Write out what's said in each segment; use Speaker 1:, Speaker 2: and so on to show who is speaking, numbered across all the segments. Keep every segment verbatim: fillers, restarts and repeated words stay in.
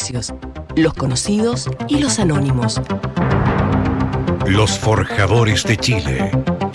Speaker 1: precios, los conocidos y los anónimos.
Speaker 2: Los forjadores de Chile.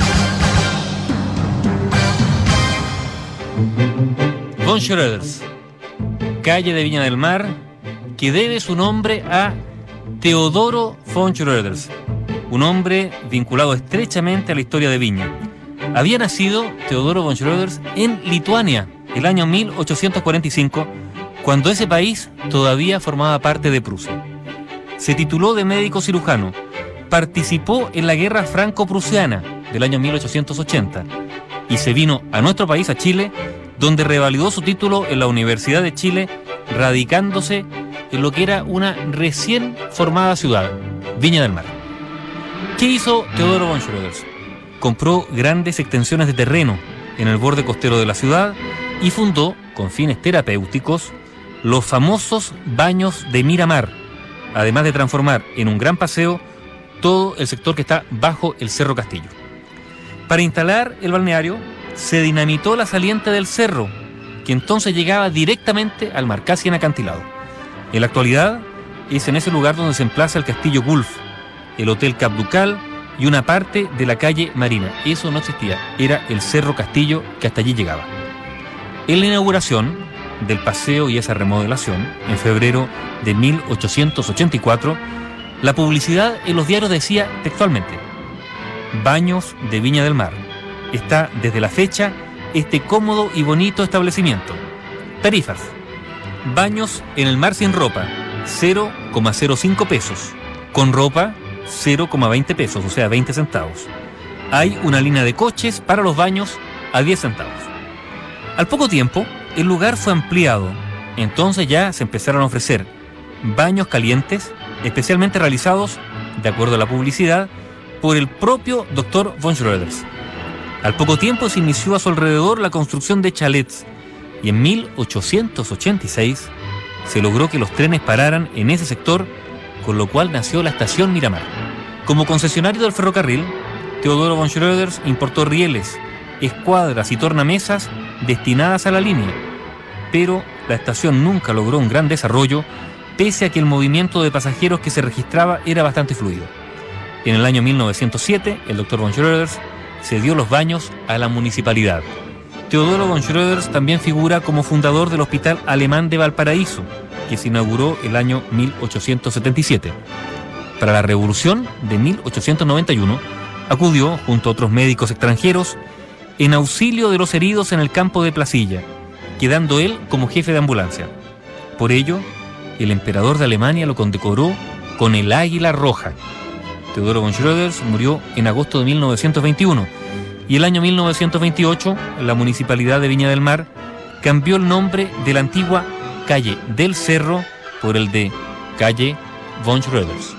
Speaker 3: Von Schröders, calle de Viña del Mar, que debe su nombre a Teodoro von Schröders, un hombre vinculado estrechamente a la historia de Viña. Había nacido Teodoro von Schröders en Lituania, el año mil ochocientos cuarenta y cinco, cuando ese país todavía formaba parte de Prusia. Se tituló de médico cirujano, participó en la guerra franco-prusiana del año mil ochocientos ochenta y se vino a nuestro país, a Chile, donde revalidó su título en la Universidad de Chile, radicándose en lo que era una recién formada ciudad, Viña del Mar. ¿Qué hizo Teodoro von Schröders? Compró grandes extensiones de terreno en el borde costero de la ciudad y fundó, con fines terapéuticos, los famosos baños de Miramar, además de transformar en un gran paseo todo el sector que está bajo el Cerro Castillo. Para instalar el balneario, se dinamitó la saliente del cerro, que entonces llegaba directamente al mar, casi en acantilado. En la actualidad, es en ese lugar donde se emplaza el Castillo Gulf, el Hotel Cap Ducal y una parte de la calle Marina. Eso no existía, era el Cerro Castillo que hasta allí llegaba. En la inauguración del paseo y esa remodelación, en febrero de mil ochocientos ochenta y cuatro, la publicidad en los diarios decía textualmente: Baños de Viña del Mar. Está desde la fecha este cómodo y bonito establecimiento. Tarifas: baños en el mar sin ropa, cero coma cero cinco pesos. Con ropa, cero coma veinte pesos, o sea, veinte centavos. Hay una línea de coches para los baños a diez centavos. Al poco tiempo, el lugar fue ampliado. Entonces ya se empezaron a ofrecer baños calientes, especialmente realizados, de acuerdo a la publicidad, por el propio doctor von Schröders. Al poco tiempo se inició a su alrededor la construcción de chalets y en mil ochocientos ochenta y seis se logró que los trenes pararan en ese sector, con lo cual nació la estación Miramar. Como concesionario del ferrocarril, Teodoro von Schröders importó rieles, escuadras y tornamesas destinadas a la línea, pero la estación nunca logró un gran desarrollo, pese a que el movimiento de pasajeros que se registraba era bastante fluido. En el año mil novecientos siete, el doctor von Schröders cedió los baños a la municipalidad. Teodoro von Schröders también figura como fundador del Hospital Alemán de Valparaíso, que se inauguró el año mil ochocientos setenta y siete. Para la Revolución de mil ochocientos noventa y uno, acudió, junto a otros médicos extranjeros, en auxilio de los heridos en el campo de Placilla, quedando él como jefe de ambulancia. Por ello, el emperador de Alemania lo condecoró con el Águila Roja. Teodoro von Schröders murió en agosto de mil novecientos veintiuno y el año mil novecientos veintiocho la municipalidad de Viña del Mar cambió el nombre de la antigua calle del Cerro por el de calle von Schröders.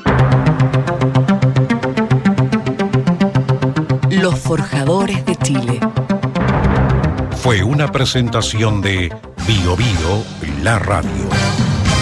Speaker 1: Los forjadores de Chile.
Speaker 2: Fue una presentación de Bio Bio, la radio.